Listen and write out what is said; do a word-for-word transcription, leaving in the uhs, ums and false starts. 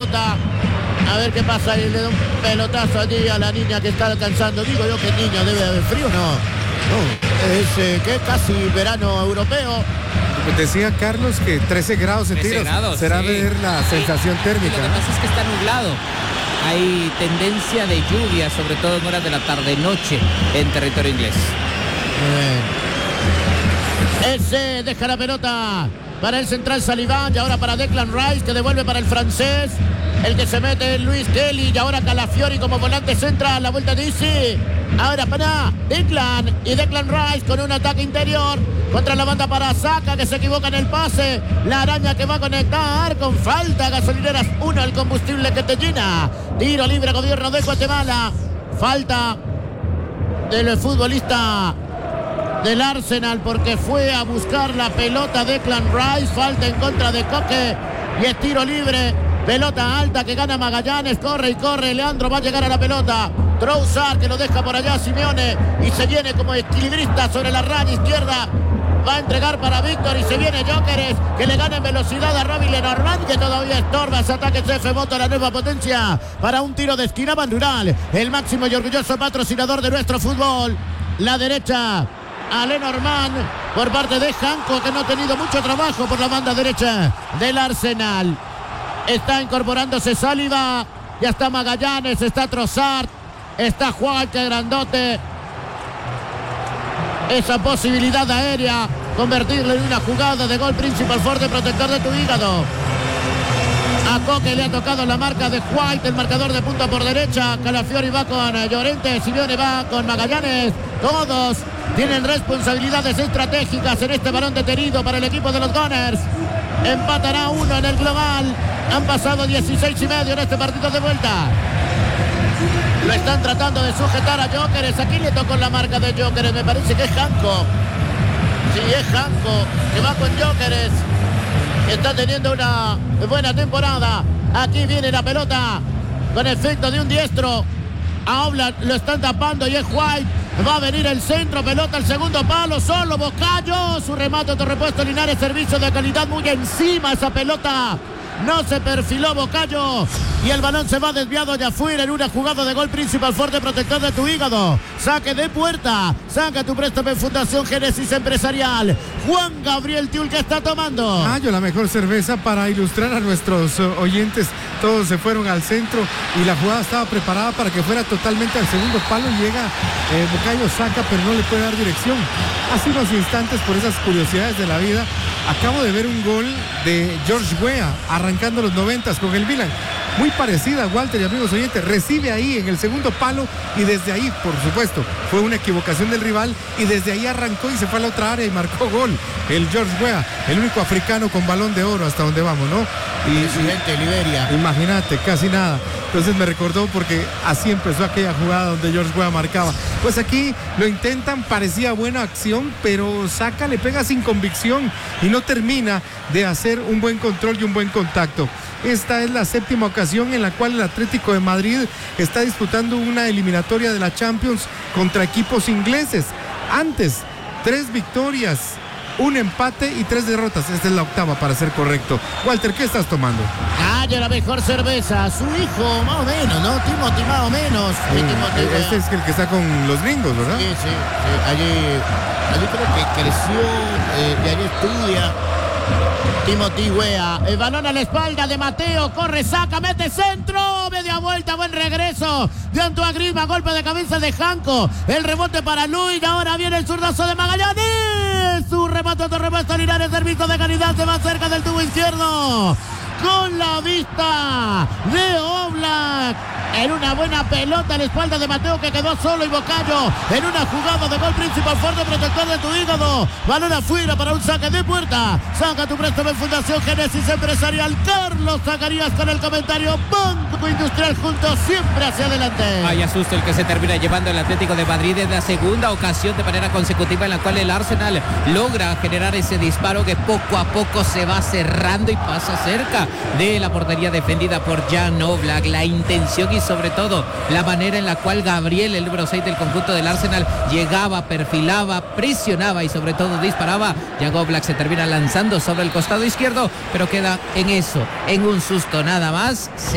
pelota. A ver qué pasa ahí, le da un pelotazo allí a la niña que está alcanzando. Digo yo que niño debe haber frío, ¿no? No, es eh, que casi verano europeo. Decía Carlos que trece grados centígrados. grados, será sí. ver la Sí. sensación térmica. Sí, lo que pasa es que está nublado. Hay tendencia de lluvia, sobre todo en horas de la tarde-noche en territorio inglés. Bien. Ese deja la pelota para el central Saliván y ahora para Declan Rice, que devuelve para el francés. El que se mete es Luis Kelly y ahora Calafiori como volante central. La vuelta dice. Ahora para Declan y Declan Rice con un ataque interior contra la banda para Saka, que se equivoca en el pase. La araña que va a conectar con falta. Gasolineras uno, el combustible que te llena. Tiro libre, gobierno de Guatemala. Falta del futbolista del Arsenal porque fue a buscar la pelota Declan Rice. Falta en contra de Coque y es tiro libre. Pelota alta que gana Magallanes, corre y corre, Leandro va a llegar a la pelota. Trossard que lo deja por allá Simeone y se viene como equilibrista sobre la raya izquierda. Va a entregar para Víctor y se viene Gyökeres que le gana en velocidad a Robin Lenormand, que todavía estorba ese ataque C F Moto, la nueva potencia para un tiro de esquina. Bandural, el máximo y orgulloso patrocinador de nuestro fútbol. La derecha a Lenormand por parte de Janko, que no ha tenido mucho trabajo por la banda derecha del Arsenal. Está incorporándose Saliba, ya está Magallanes, está Trossard, está Juan, que grandote. Esa posibilidad aérea, convertirle en una jugada de gol principal, fuerte protector de tu hígado. A Coque le ha tocado la marca de White, el marcador de punta por derecha. Calafiori va con Llorente, Simeone va con Magallanes. Todos tienen responsabilidades estratégicas en este balón detenido para el equipo de los Gunners. Empatará uno en el global. Han pasado dieciséis y medio en este partido de vuelta. Lo están tratando de sujetar a Gyökeres. Aquí le tocó la marca de Gyökeres. Me parece que es Janko. Sí, es Janko, que va con Gyökeres. Está teniendo una buena temporada. Aquí viene la pelota con efecto de un diestro. A Oblak lo están tapando y es White. Va a venir el centro, pelota al segundo palo, solo Bocallo. Su remate de repuesto Linares, servicio de calidad muy encima esa pelota. No se perfiló Bocallo y el balón se va desviado allá afuera en una jugada de gol principal, fuerte protector de tu hígado. Saque de puerta, saca tu préstamo en Fundación Génesis Empresarial. Juan Gabriel Tiul, que está tomando. Mayo, la mejor cerveza para ilustrar a nuestros uh, oyentes. Todos se fueron al centro y la jugada estaba preparada para que fuera totalmente al segundo palo. Llega eh, Bocallo, saca, pero no le puede dar dirección. Hace unos instantes, por esas curiosidades de la vida, acabo de ver un gol de George Weah arrancando los noventas con el Milan. Muy parecida, Walter y amigos oyentes. Recibe ahí en el segundo palo y desde ahí, por supuesto, fue una equivocación del rival y desde ahí arrancó y se fue a la otra área y marcó gol. El George Weah, el único africano con balón de oro hasta donde vamos, ¿no? Y presidente de Liberia. Imagínate, casi nada. Entonces me recordó porque así empezó aquella jugada donde George Weah marcaba. Pues aquí lo intentan, parecía buena acción, pero Saka le pega sin convicción y no termina de hacer un buen control y un buen contacto. Esta es la séptima ocasión en la cual el Atlético de Madrid está disputando una eliminatoria de la Champions contra equipos ingleses. Antes, tres victorias, un empate y tres derrotas. Esta es la octava, para ser correcto. Walter, ¿qué estás tomando? Ah, ya la mejor cerveza. Su hijo, más o menos, ¿no? Timothy, más o menos. Sí, Eh, Timothy, este es el que está con los gringos, ¿verdad? Sí, sí, sí. Allí, allí creo que creció eh, y allí estudia. Timothy Weah, el balón a la espalda de Mateo, corre, saca, mete centro, media vuelta, buen regreso de Antoine Griezmann, golpe de cabeza de Janko, el rebote para Luis, ahora viene el zurdazo de Magallanes, su remate de repuesto Linares, servicio de calidad, se va cerca del tubo izquierdo, con la vista de Oblak, en una buena pelota a la espalda de Mateo, que quedó solo, y Bocallo en una jugada de gol principal, fuerte protector de tu hígado, balón afuera para un saque de puerta. Saca tu préstamo en Fundación Génesis Empresarial. Carlos Zacarías con el comentario. Banco Industrial, juntos siempre hacia adelante. Vaya susto el que se termina llevando el Atlético de Madrid. Es la segunda ocasión de manera consecutiva en la cual el Arsenal logra generar ese disparo que poco a poco se va cerrando y pasa cerca de la portería defendida por Jan Oblak. La intención y sobre todo la manera en la cual Gabriel, el número seis del conjunto del Arsenal, llegaba, perfilaba, presionaba y sobre todo disparaba. Jan Oblak se termina lanzando sobre el costado izquierdo, pero queda en eso, en un susto nada más.